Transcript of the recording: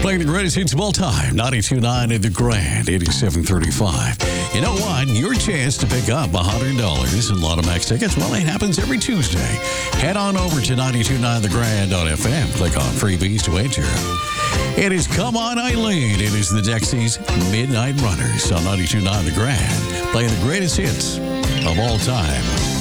Playing the greatest hits of all time, 92.9 at the Grand, 87.35. You know what? Your chance to pick up $100 in Lotto-Max tickets, well, it happens every Tuesday. Head on over to 92.9 The Grand on FM. Click on Freebies to enter. It is Come On Eileen. It is the Dexys Midnight Runners on 92.9 The Grand, playing the greatest hits of all time.